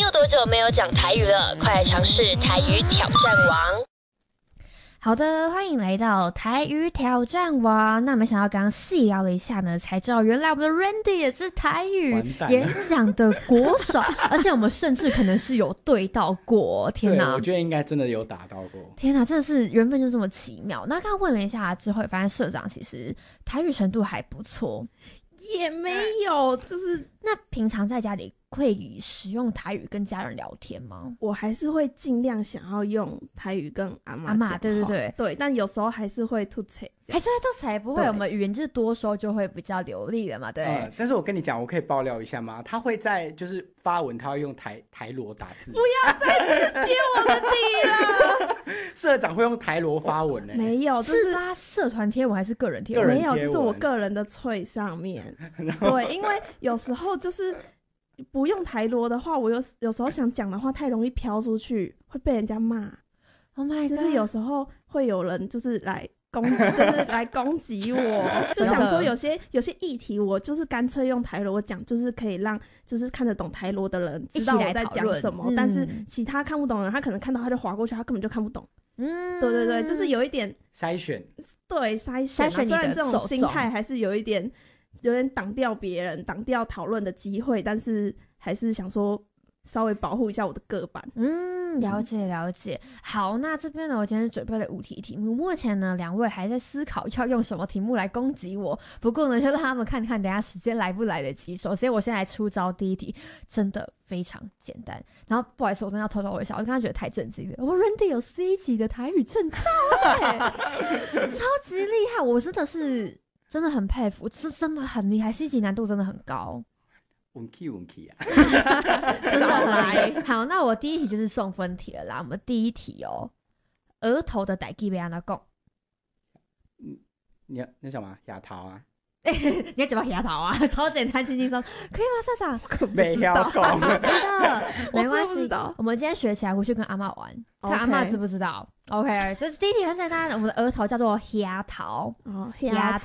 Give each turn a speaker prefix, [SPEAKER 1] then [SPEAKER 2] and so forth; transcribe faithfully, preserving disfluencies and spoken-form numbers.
[SPEAKER 1] 有多久没有讲台语了？快来尝试台语挑战王。
[SPEAKER 2] 好的，欢迎来到台语挑战王。那没想到刚刚细聊了一下呢，才知道原来我们的 Randy 也是台语演讲的国手，而且我们甚至可能是有对到过。天哪，
[SPEAKER 3] 我觉得应该真的有打到过。
[SPEAKER 2] 天哪，真的是缘分就这么奇妙。那刚刚问了一下之后，也发现社长其实台语程度还不错。
[SPEAKER 4] 也没有，就是
[SPEAKER 2] 那平常在家里会使用台语跟家人聊天吗？
[SPEAKER 4] 我还是会尽量想要用台语跟阿嬷
[SPEAKER 2] 阿嬷，对对对
[SPEAKER 4] 对，但有时候还是会吐槽，
[SPEAKER 2] 还是会吐槽，不会，我们语言就是多说就会比较流利了嘛，对、
[SPEAKER 3] 呃。但是我跟你讲，我可以爆料一下吗？他会在就是发文，他会用台台罗打字。
[SPEAKER 4] 不要再揭我的底了。
[SPEAKER 3] 社长会用台罗发文呢、欸？
[SPEAKER 4] 没有，
[SPEAKER 2] 是发社团贴文还是个人贴文？
[SPEAKER 4] 没有，就是我个人的脆上面。对，因为有时候就是不用台罗的话，我有有时候想讲的话太容易飘出去，会被人家骂。
[SPEAKER 2] Oh my god！
[SPEAKER 4] 就是有时候会有人就是来攻，就是来攻击我，就想说有些有些议题，我就是干脆用台罗讲，就是可以让就是看得懂台罗的人知道我在讲什么，嗯、但是其他看不懂的人，他可能看到他就划过去，他根本就看不懂。嗯，对对对，就是有一点
[SPEAKER 3] 筛选，
[SPEAKER 4] 对筛选、啊，虽然这种心态还是有一点。有点挡掉别人、挡掉讨论的机会，但是还是想说稍微保护一下我的个版。
[SPEAKER 2] 嗯，了解了解。好，那这边呢，我今天准备了五题题目。目前呢，两位还在思考要用什么题目来攻击我。不过呢，就让他们看看，等一下时间来不来得及。首先，我先来出招，第一题真的非常简单。然后，不好意思，我真的要偷偷微笑，我刚刚觉得太震惊了。我 Randy 有 C 级的台语证照哎、欸，超级厉害！我真的是。真的很佩服，是真的很厉害 ，C 级难度真的很高。
[SPEAKER 3] 稳气稳气啊，
[SPEAKER 2] 真的来。好，那我第一题就是送分题了啦。我们第一题哦，额头的代志要安怎讲？
[SPEAKER 3] 嗯，你要那什么牙头啊？
[SPEAKER 2] 你要怎么牙头啊？超简单，轻轻松，可以吗，社长？
[SPEAKER 3] 没要讲，
[SPEAKER 2] 真的没关系。
[SPEAKER 4] 我,
[SPEAKER 2] 我们今天学起来回去跟阿嬷玩， okay. 看阿嬷知不知道 ？OK， 这是第一题很简单，我们的额头叫做牙头，
[SPEAKER 4] 哦，
[SPEAKER 2] 牙